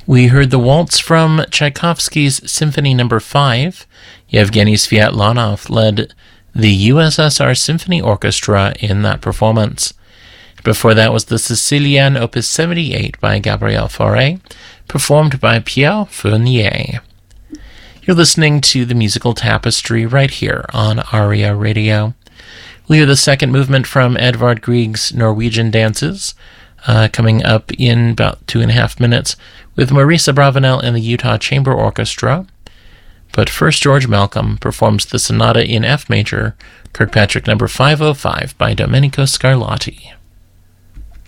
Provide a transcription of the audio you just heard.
We heard the waltz from Tchaikovsky's Symphony No. 5. Yevgeny Sviatlanov led the USSR Symphony Orchestra in that performance. Before that was the Sicilian Opus 78 by Gabriel Fauré, performed by Pierre Fournier. You're listening to The Musical Tapestry right here on ARIA Radio. We'll hear the second movement from Edvard Grieg's Norwegian Dances, coming up in about 2.5 minutes, with Maurice Abravanel and the Utah Chamber Orchestra. But first, George Malcolm performs the Sonata in F major, Kirkpatrick No. 505 by Domenico Scarlatti.